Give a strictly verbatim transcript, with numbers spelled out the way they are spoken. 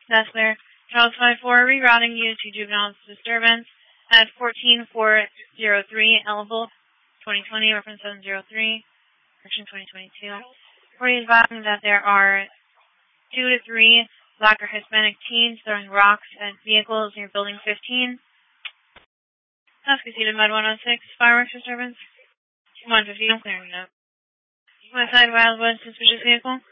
That's clear. Charles five four, rerouting you to juvenile disturbance at fourteen four oh three, Elbel, twenty twenty, reference seven oh three, correction twenty twenty-two. We're advising that there are two to three Black or Hispanic teens throwing rocks at vehicles near Building fifteen. That's conceded Med one oh six, fireworks disturbance. one fifty, I'm clearing it up. West Side Wildwood, suspicious vehicle.